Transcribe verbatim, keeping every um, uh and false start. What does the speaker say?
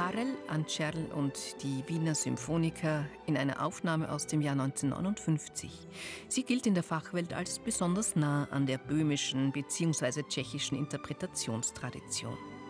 Karel Ančerl und die Wiener Symphoniker in einer Aufnahme aus dem Jahr neunzehnhundertneunundfünfzig. Sie gilt in der Fachwelt als besonders nah an der böhmischen bzw. tschechischen Interpretationstradition.